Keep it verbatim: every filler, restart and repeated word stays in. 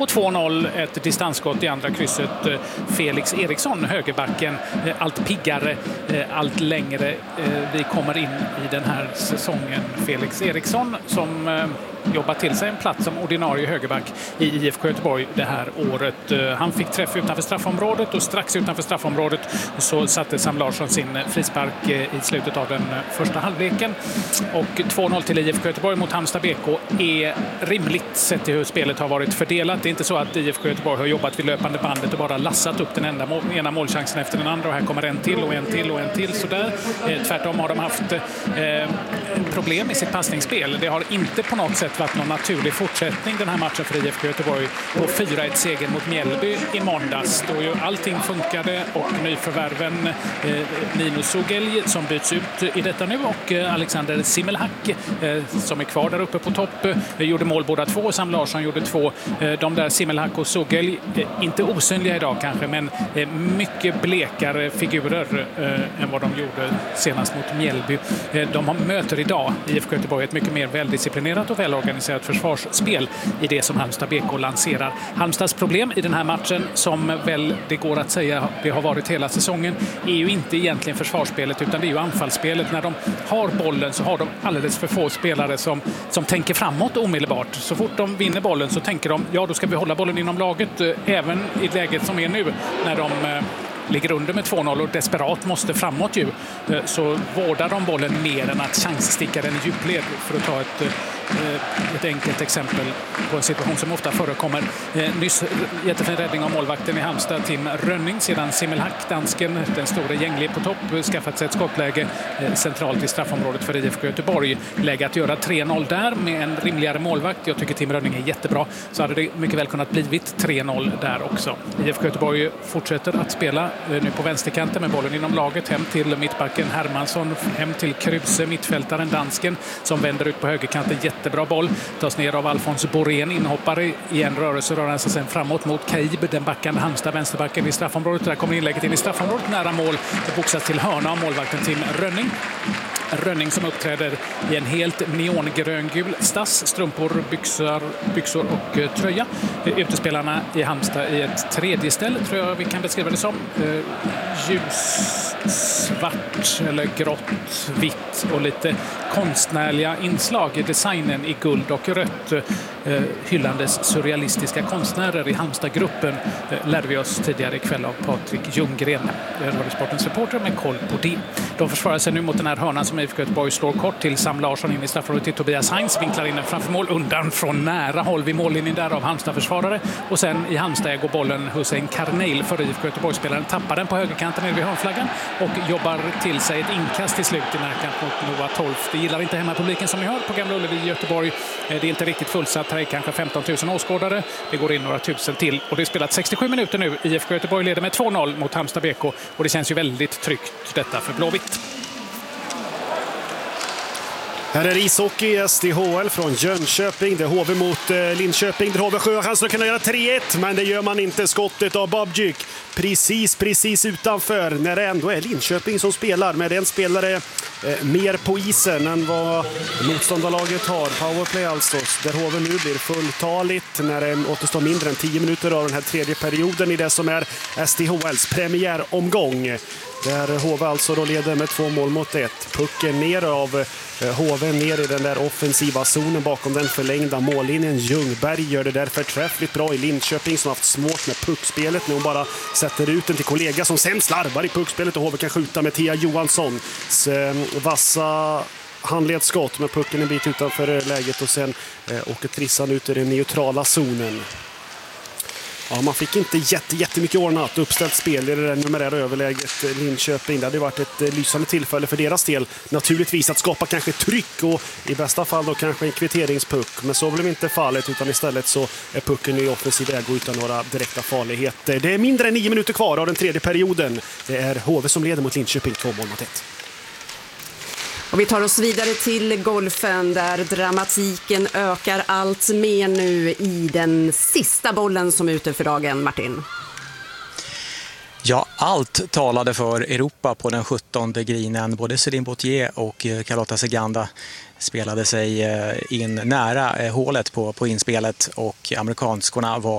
Och två noll, ett distansskott i andra krysset. Felix Eriksson, högerbacken, allt piggare, allt längre. Vi kommer in i den här säsongen. Felix Eriksson som jobbat till sig en plats som ordinarie högerback i I F K Göteborg det här året. Han fick träff utanför straffområdet och strax utanför straffområdet så satte Sam Larsson sin frispark i slutet av den första halvleken. Och två noll till I F K Göteborg mot Halmstad B K är rimligt sett till hur spelet har varit fördelat. Det är inte så att I F K Göteborg har jobbat vid löpande bandet och bara lassat upp den enda mål, ena målchansen efter den andra och här kommer en till och en till och en till sådär. Tvärtom har de haft eh, problem i sitt passningsspel. Det har inte på något sätt varit någon naturlig fortsättning den här matchen för I F K Göteborg på fyra ett seger mot Mjällby i måndags då ju allting funkade och nyförvärven eh, Nino Sogelj som byts ut i detta nu och eh, Alexander Simmelhack eh, som är kvar där uppe på topp eh, gjorde mål båda två. Sam Larsson gjorde två. Eh, de där Simmelhack och Sogelj eh, inte osynliga idag kanske men eh, mycket blekare figurer eh, än vad de gjorde senast mot Mjällby. Eh, de har möter idag I F K Göteborg ett mycket mer väldisciplinerat och välorganiserat försvarsspel i det som Halmstad B K lanserar. Halmstads problem i den här matchen som väl det går att säga det har varit hela säsongen är ju inte egentligen försvarsspelet utan det är ju anfallsspelet. När de har bollen så har de alldeles för få spelare som, som tänker framåt omedelbart. Så fort de vinner bollen så tänker de ja då ska vi hålla bollen inom laget även i läget som är nu när de ligger under med två noll och desperat måste framåt ju. Så vårdar de bollen mer än att chanssticka den i djupled för att ta ett ett enkelt exempel på en situation som ofta förekommer. Nyss jättefin räddning av målvakten i Halmstad, Tim Rönning, sedan Simmelhack, dansken, den stora gänglig på topp, skaffat sig ett skottläge centralt i straffområdet för I F K Göteborg. Läge att göra tre noll där med en rimligare målvakt. Jag tycker Tim Rönning är jättebra. Så hade det mycket väl kunnat blivit tre noll där också. I F K Göteborg fortsätter att spela nu på vänsterkanten med bollen inom laget. Hem till mittbacken Hermansson, hem till Kruse, mittfältaren dansken som vänder ut på högerkanten. Jättebra boll. Tas ner av Alfons Borén, inhoppare i en rörelse, rör sig sen framåt mot Kaib, den backande Halmstad, vänsterbacken i straffområdet. Där kommer inlägget in i straffområdet, nära mål. Det boxas till hörna av målvakten Tim Rönning. Rönning som uppträder i en helt neongröngul stass, strumpor, byxor, byxor och uh, tröja. Utespelarna i Halmstad i ett tredje ställ, tror jag vi kan beskriva det som. Uh, ljus, svart eller grått, vitt och lite konstnärliga inslag i designen i guld och rött. Uh, hyllandes surrealistiska konstnärer i Halmstad-gruppen uh, lärde vi oss tidigare ikväll av Patrik Ljunggren, Radiosportens reporter med koll på det. De försvarar sig nu mot den här hörnan som I F K Göteborg slår kort till Sam Larsson in i straffområdet till Tobias Heinz, vinklar in den framför mål undan från nära håll vid mållinjen där av Halmstad-försvarare och sen i Halmstad går bollen Hussein Karneil för I F K Göteborg-spelaren, tappar den på högerkanten nere vid hörnflaggan och jobbar till sig ett inkast till slut i närkamp mot Noah Tolf. Det gillar inte hemmapubliken som ni hör på Gamla Ullevi i Göteborg. Det är inte riktigt fullsatt, här är kanske femton tusen åskådare. Det går in några tusen till och det är spelat sextiosju minuter nu. I F K Göteborg leder med två noll mot Halmstad B K och det känns ju väldigt tryggt detta för Blåvitt. Här är ishockey i S D H L från Jönköping. Det är H V mot eh, Linköping. Där H V sju chansen att kunna göra tre ett, men det gör man inte. Skottet av Babjuk precis, precis utanför när det ändå är Linköping som spelar. Med en spelare eh, mer på isen än vad motståndarlaget har. Powerplay alltså, där H V nu blir fulltaligt när det återstår mindre än tio minuter av den här tredje perioden i det som är S D H L:s premiäromgång. Där H V alltså då leder med två mål mot ett. Pucken ner av H V ner i den där offensiva zonen bakom den förlängda mållinjen. Ljungberg gör det därför träffligt bra i Linköping som har haft svårt med puckspelet. Nu hon bara sätter ut den till kollega som sen slarvar i puckspelet och H V kan skjuta med Thea Johanssons vassa handledsskott med pucken en bit utanför läget och sen åker trissan ut i den neutrala zonen. Ja, man fick inte jätte, jättemycket ordnat uppställt spel i det där numerära överläget Linköping. Det hade varit ett lysande tillfälle för deras del naturligtvis att skapa kanske tryck och i bästa fall då kanske en kvitteringspuck. Men så blev inte fallet utan istället så är pucken i offensiv väg utan några direkta farligheter. Det är mindre än nio minuter kvar av den tredje perioden. Det är H V som leder mot Linköping två mål mot ett. Och vi tar oss vidare till golfen där dramatiken ökar allt mer nu i den sista bollen som är ute för dagen, Martin. Ja, allt talade för Europa på den sjuttonde grinen. Både Céline Boutier och Carlota Seganda spelade sig in nära hålet på, på inspelet och amerikanskorna var